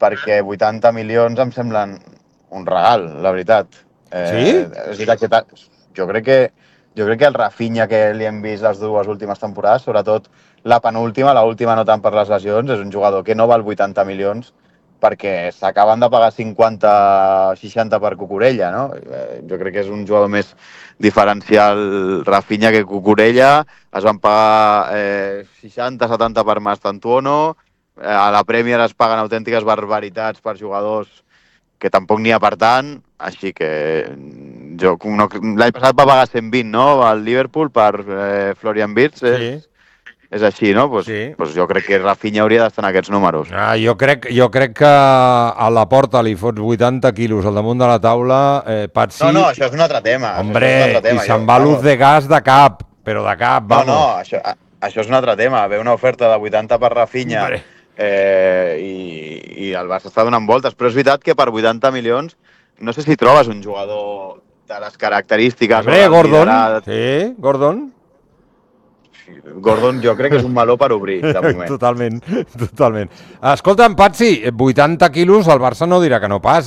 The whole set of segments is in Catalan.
perquè 80 milions em semblen un regal, la veritat. Sí? És veritat que jo crec que el Rafinha que li hem vist les dues últimes temporades, sobretot la penúltima, l'última no tant per les lesions, és un jugador que no val 80 milions perquè s'acaben de pagar 50-60 per Cucurella, no? Jo crec que és un jugador més diferencial Rafinha que Cucurella. Es van pagar 60-70 per Mastantuono. A la Premier es paguen autèntiques barbaritats per jugadors que tampoc n'hi ha per tant, així que l'any passat va pagar 120, no?, al Liverpool per Florian Wirtz. Sí. És així, no? Pues jo crec que Rafinha hauria d'estar en aquests números. Jo crec que a la porta li fots 80 quilos al damunt de la taula, Patsi... No, això és un altre tema. Hombre, i se'n va l'ús de gas de cap, però de cap, vamos. No, això és un altre tema. Ve una oferta de 80 per Rafinha i el Barça està donant voltes, però és veritat que per 80 milions no sé si trobes un jugador de les característiques... Hombre, Gordon. Sí, Gordon. Gordon jo crec que és un meló per obrir, de moment. Totalment. Escolta'm, Patsi, 80 quilos el Barça no dirà que no pas,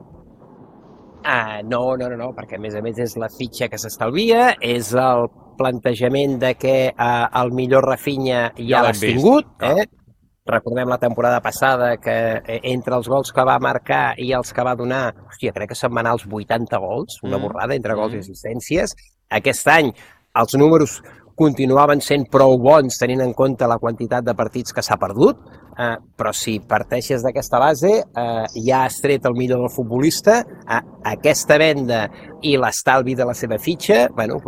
No, perquè a més és la fitxa que s'estalvia, és el plantejament de que el millor Rafinha ja l'has tingut, Recordem la temporada passada que entre els gols que va marcar i els que va donar, crec que se'n van anar als 80 gols, una borrada entre gols i assistències. Aquest any els números continuaven sent prou bons tenint en compte la quantitat de partits que s'ha perdut, però si parteixes d'aquesta base ja has tret el millor del futbolista, aquesta venda i l'estalvi de la seva fitxa,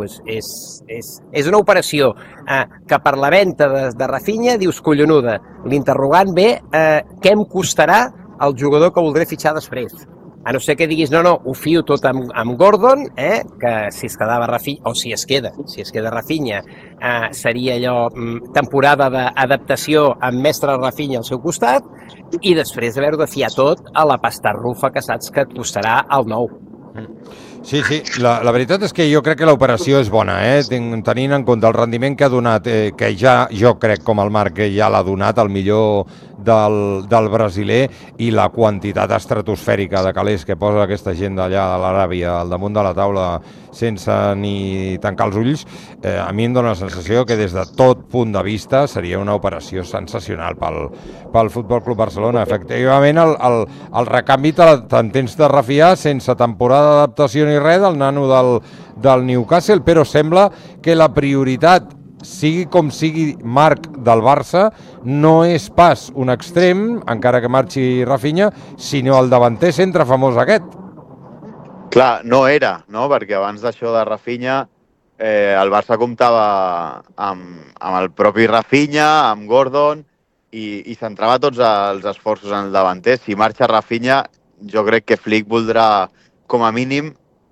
és una operació que per la venda de Rafinha dius collonuda, l'interrogant ve què em costarà el jugador que voldré fitxar després. A no ser que diguis, no, ho fio tot amb Gordon, que si es quedava Rafinha, o si es queda Rafinha, seria allò temporada d'adaptació amb mestre Rafinha al seu costat, i després d'haver-ho de fiar tot a la pastarrufa que saps que et costarà el nou. Sí, la veritat és que jo crec que l'operació és bona, tenint en compte el rendiment que ha donat, que ja jo crec com el Marc que ja l'ha donat, el millor del brasiler, i la quantitat estratosfèrica de calés que posa aquesta gent d'allà de l'Aràbia al damunt de la taula sense ni tancar els ulls, a mi em dóna la sensació que des de tot punt de vista seria una operació sensacional pel Futbol Club Barcelona. Efectivament, el recanvi te'n tens de refiar sense temporada d'adaptació ni res del nano del Newcastle, però sembla que la prioritat, sigui com sigui Marc del Barça, no és pas un extrem, encara que marxi Rafinha, sinó el davanter centre famós aquest. Clar, no era, no? Perquè abans d'això de Rafinha el Barça comptava amb el propi Rafinha, amb Gordon, i centrava tots els esforços en el davanter. Si marxa Rafinha, jo crec que Flick voldrà, com a mínim,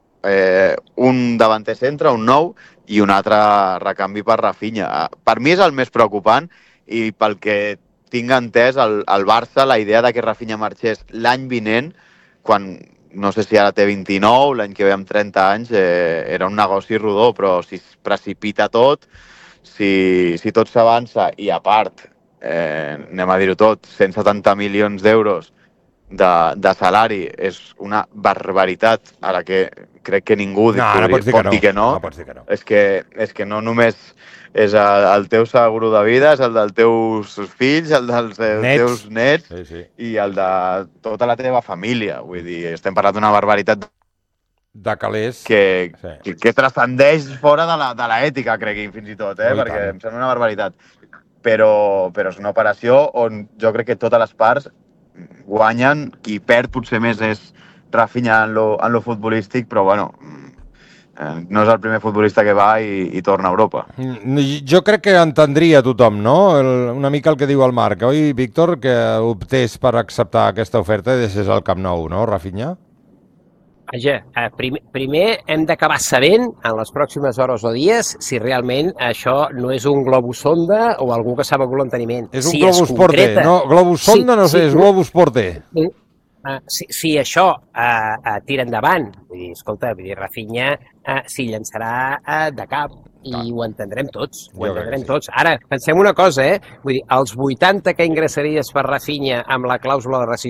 un davanter centre, un nou, i un altre recanvi per Rafinha. Per mi és el més preocupant, i pel que tinc entès, el Barça, la idea de que Rafinha marxés l'any vinent, quan no sé si ara té 29, l'any que ve amb 30 anys, era un negoci rodó, però si es precipita tot, si tot s'avança, i a part, anem a dir-ho tot, 170 milions d'euros de salari, és una barbaritat, ara que crec que ningú pot dir que no. És que no només és el teu seguro de vida, és el dels teus fills, el dels teus nets i el de tota la teva família. Vull dir, estem parlant d'una barbaritat de calés que transcendeix fora de l'ètica, crec, fins i tot, perquè em sembla una barbaritat. Però és una operació on jo crec que totes les parts guanyen. Qui perd potser més és Rafinha en lo futbolístic, però bueno, no és el primer futbolista que va i torna a Europa. Jo crec que entendria tothom, no? Una mica el que diu el Marc, oi, Víctor? Que optés per acceptar aquesta oferta i deixés el Camp Nou, no, Rafinha? Vaja, primer hem d'acabar sabent en les pròximes hores o dies si realment això no és un globus sonda o algú que sap el l'enteniment. És un globus porter, no? Globus sonda no sé, és globus porter. Si això tira endavant, vull dir, escolta, Rafinha s'hi llançarà de cap i ho entendrem tots, Ara, pensem una cosa, vull dir, els 80 que ingressaries per Rafinha amb la clàusula de rescissió